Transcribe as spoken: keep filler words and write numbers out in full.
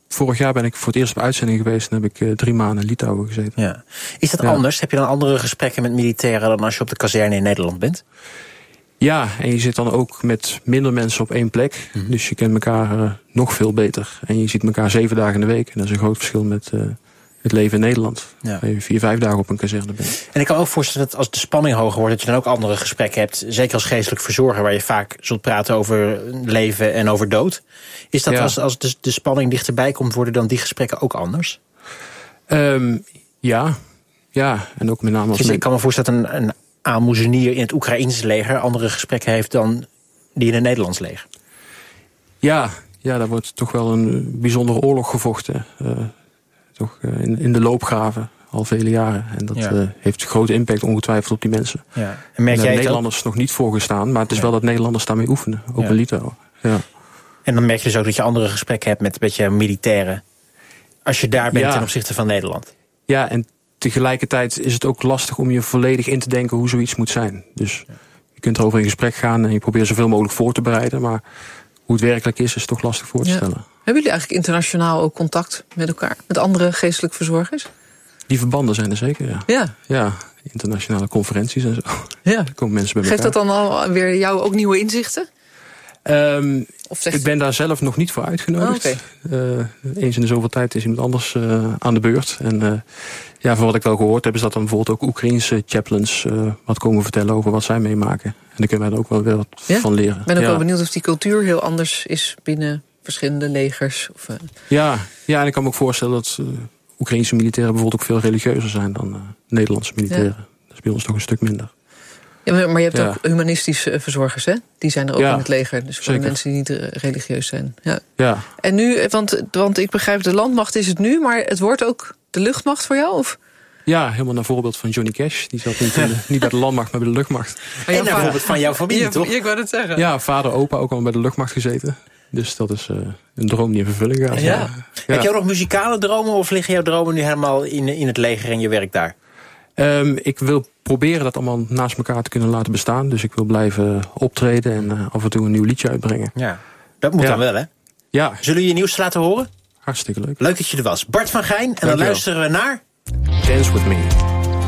vorig jaar ben ik voor het eerst op uitzending geweest en heb ik uh, drie maanden in Litouwen gezeten. Ja. Is dat ja. anders? Heb je dan andere gesprekken met militairen dan als je op de kazerne in Nederland bent? Ja, en je zit dan ook met minder mensen op één plek. Mm-hmm. Dus je kent elkaar uh, nog veel beter. En je ziet elkaar zeven dagen in de week. En dat is een groot verschil met uh, het leven in Nederland. Ja. Waar je vier, vijf dagen op een kazerne bent. En ik kan ook voorstellen dat als de spanning hoger wordt, dat je dan ook andere gesprekken hebt. Zeker als geestelijk verzorger, waar je vaak zult praten over leven en over dood. Is dat ja. als, als de, de spanning dichterbij komt, worden dan die gesprekken ook anders? Um, ja. ja, en ook met name als... Dus ik kan me voorstellen dat een, een aalmoezenier in het Oekraïense leger andere gesprekken heeft dan die in het Nederlands leger. Ja, ja, daar wordt toch wel een bijzondere oorlog gevochten. Uh, toch uh, in, in de loopgraven al vele jaren. En dat ja. uh, heeft grote impact ongetwijfeld op die mensen. Ja. En merk en jij Nederlanders ook nog niet voorgestaan, maar het is ja. wel dat Nederlanders daarmee oefenen. Ook ja. in Litouwen. Ja. En dan merk je dus ook dat je andere gesprekken hebt met een beetje militairen. Als je daar bent ja. ten opzichte van Nederland. Ja, en tegelijkertijd is het ook lastig om je volledig in te denken hoe zoiets moet zijn. Dus ja. je kunt erover in gesprek gaan en je probeert zoveel mogelijk voor te bereiden. Maar hoe het werkelijk is, is toch lastig voor te ja. stellen. Hebben jullie eigenlijk internationaal ook contact met elkaar? Met andere geestelijk verzorgers? Die verbanden zijn er zeker, ja. Ja. Ja, internationale conferenties en zo. Ja. Daar komen mensen bij Geeft elkaar. dat dan alweer jou ook nieuwe inzichten? Um, ik ben daar zelf nog niet voor uitgenodigd. Oh, okay. uh, eens in de zoveel tijd is iemand anders uh, aan de beurt. En uh, ja, van wat ik wel gehoord heb, is dat dan bijvoorbeeld ook Oekraïense chaplains uh, wat komen vertellen over wat zij meemaken. En daar kunnen wij er ook wel weer wat ja? van leren. Ik ben ook ja. wel benieuwd of die cultuur heel anders is binnen verschillende legers. Of, uh... ja, ja, en ik kan me ook voorstellen dat uh, Oekraïense militairen bijvoorbeeld ook veel religieuzer zijn dan uh, Nederlandse militairen. Ja. Dat is bij ons toch een stuk minder. Ja, maar je hebt ja. ook humanistische verzorgers, hè? Die zijn er ook ja, in het leger. Dus voor zeker. de mensen die niet religieus zijn. Ja. ja. En nu, want, want ik begrijp, de landmacht is het nu, maar het wordt ook de luchtmacht voor jou? Of? Ja, helemaal naar voorbeeld van Johnny Cash. Die zat niet, de, niet bij de landmacht, maar bij de luchtmacht. En naar voorbeeld van jouw familie, ja, toch? Ik wou het zeggen. Ja, vader, opa ook al bij de luchtmacht gezeten. Dus dat is uh, een droom die in vervulling gaat. Ja. Ja. Heb je ook nog muzikale dromen of liggen jouw dromen nu helemaal in, in het leger en je werk daar? Um, ik wil proberen dat allemaal naast elkaar te kunnen laten bestaan. Dus ik wil blijven optreden en uh, af en toe een nieuw liedje uitbrengen. Ja, dat moet ja. dan wel, hè? Ja. Zullen we je nieuws laten horen? Hartstikke leuk. Leuk dat je er was. Bart van Gijn. En dan luisteren we naar... Dance With Me.